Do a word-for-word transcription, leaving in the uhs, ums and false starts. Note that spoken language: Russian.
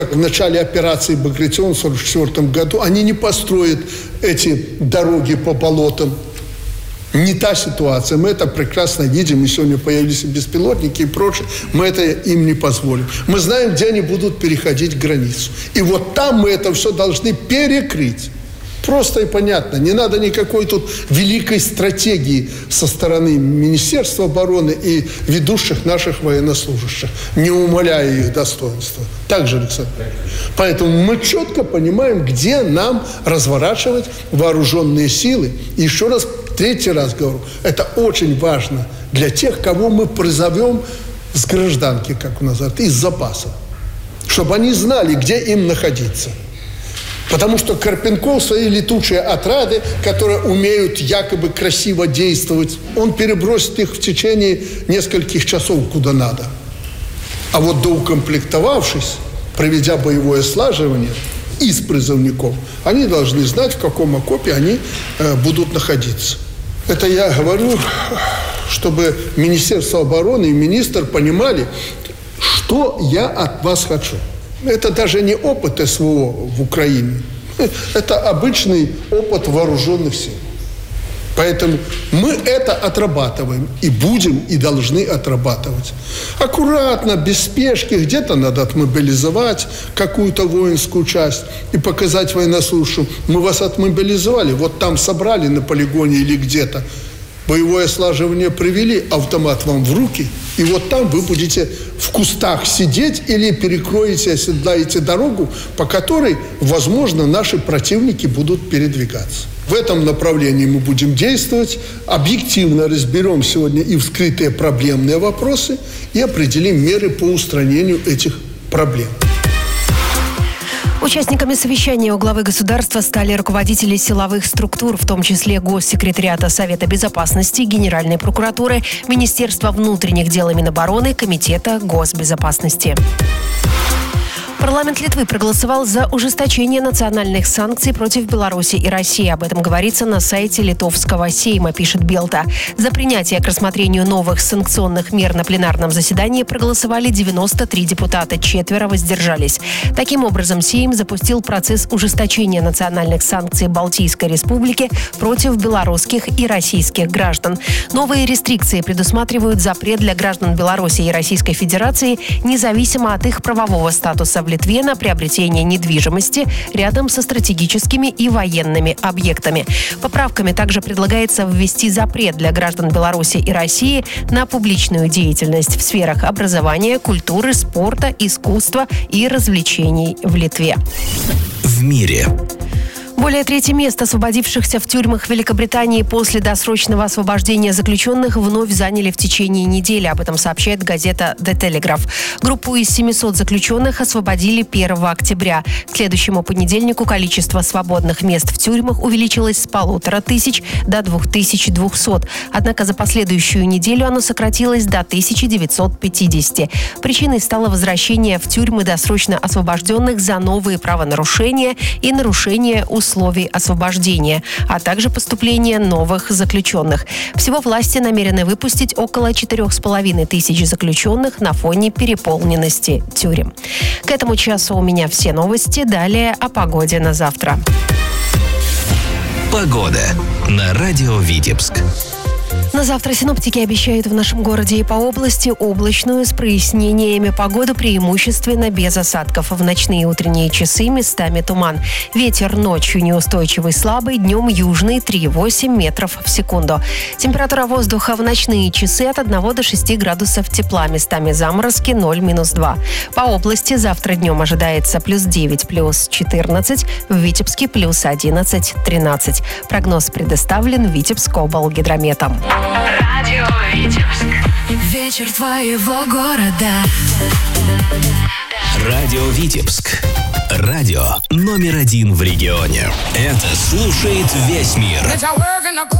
В начале операции «Багратион» в сорок четвёртом году они не построят эти дороги по болотам. Не та ситуация. Мы это прекрасно видим. И сегодня появились беспилотники и прочее. Мы это им не позволим. Мы знаем, где они будут переходить границу. И вот там мы это все должны перекрыть. Просто и понятно. Не надо никакой тут великой стратегии со стороны Министерства обороны и ведущих наших военнослужащих, не умаляя их достоинства. Так же, Александр. Поэтому мы четко понимаем, где нам разворачивать вооруженные силы. И еще раз, третий раз говорю, это очень важно для тех, кого мы призовем с гражданки, как у нас говорят, из запаса. Чтобы они знали, где им находиться. Потому что Карпенков, свои летучие отряды, которые умеют якобы красиво действовать, он перебросит их в течение нескольких часов куда надо. А вот доукомплектовавшись, проведя боевое слаживание из призывников, они должны знать, в каком окопе они э, будут находиться. Это я говорю, чтобы Министерство обороны и министр понимали, что я от вас хочу. Это даже не опыт СВО в Украине. Это обычный опыт вооруженных сил. Поэтому мы это отрабатываем. И будем, и должны отрабатывать. Аккуратно, без спешки. Где-то надо отмобилизовать какую-то воинскую часть и показать военнослужащим: мы вас отмобилизовали, вот там собрали на полигоне или где-то. Боевое слаживание привели, автомат вам в руки, и вот там вы будете в кустах сидеть или перекроете, оседлаете дорогу, по которой, возможно, наши противники будут передвигаться. В этом направлении мы будем действовать, объективно разберем сегодня и вскрытые проблемные вопросы, и определим меры по устранению этих проблем. Участниками совещания у главы государства стали руководители силовых структур, в том числе Госсекретариата Совета Безопасности, Генеральной прокуратуры, Министерства внутренних дел и Минобороны, Комитета госбезопасности. Парламент Литвы проголосовал за ужесточение национальных санкций против Беларуси и России. Об этом говорится на сайте Литовского Сейма, пишет Белта. За принятие к рассмотрению новых санкционных мер на пленарном заседании проголосовали девяносто три депутата, четверо воздержались. Таким образом, Сейм запустил процесс ужесточения национальных санкций Балтийской Республики против белорусских и российских граждан. Новые рестрикции предусматривают запрет для граждан Беларуси и Российской Федерации, независимо от их правового статуса в Литве, на приобретение недвижимости рядом со стратегическими и военными объектами. Поправками также предлагается ввести запрет для граждан Беларуси и России на публичную деятельность в сферах образования, культуры, спорта, искусства и развлечений в Литве. В мире. Более трети мест освободившихся в тюрьмах Великобритании после досрочного освобождения заключенных вновь заняли в течение недели. Об этом сообщает газета The Telegraph. Группу из семисот заключенных освободили первого октября. К следующему понедельнику количество свободных мест в тюрьмах увеличилось с полутора тысяч до двух тысяч двухсот. Однако за последующую неделю оно сократилось до тысячи девятисот пятидесяти. Причиной стало возвращение в тюрьмы досрочно освобожденных за новые правонарушения и нарушение условий условий освобождения, а также поступление новых заключенных. Всего власти намерены выпустить около четырех с половиной тысяч заключенных на фоне переполненности тюрем. К этому часу у меня все новости. Далее о погоде на завтра. Погода на радио Витебск. На завтра синоптики обещают в нашем городе и по области облачную с прояснениями погоду, преимущественно без осадков. В ночные и утренние часы местами туман. Ветер ночью неустойчивый, слабый, днем южный три и восемь метров в секунду. Температура воздуха в ночные часы от одного до шести градусов тепла. Местами заморозки ноль минус два. По области завтра днем ожидается плюс девять, плюс четырнадцать. В Витебске плюс одиннадцать, тринадцать. Прогноз предоставлен Витебскоблгидрометом. Радио Витебск. Вечер твоего города. Радио Витебск. Радио номер один в регионе. Это слушает весь мир.